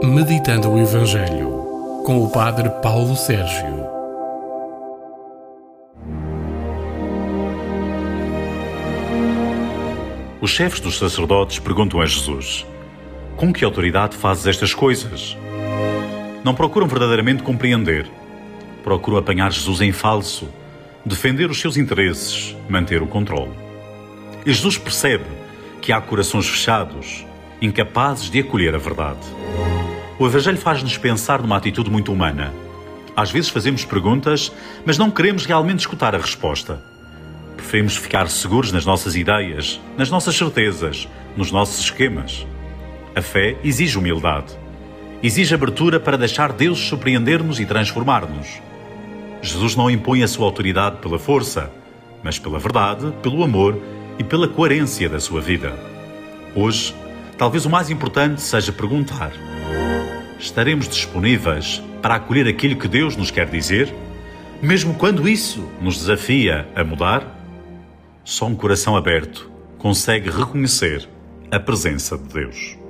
Meditando o Evangelho, com o Padre Paulo Sérgio. Os chefes dos sacerdotes perguntam a Jesus: com que autoridade fazes estas coisas? Não procuram verdadeiramente compreender. Procuram apanhar Jesus em falso, defender os seus interesses, manter o controle. E Jesus percebe que há corações fechados, incapazes de acolher a verdade. O Evangelho faz-nos pensar numa atitude muito humana. Às vezes fazemos perguntas, mas não queremos realmente escutar a resposta. Preferimos ficar seguros nas nossas ideias, nas nossas certezas, nos nossos esquemas. A fé exige humildade. Exige abertura para deixar Deus surpreender-nos e transformar-nos. Jesus não impõe a sua autoridade pela força, mas pela verdade, pelo amor e pela coerência da sua vida. Hoje, talvez o mais importante seja perguntar: estaremos disponíveis para acolher aquilo que Deus nos quer dizer, mesmo quando isso nos desafia a mudar? Só um coração aberto consegue reconhecer a presença de Deus.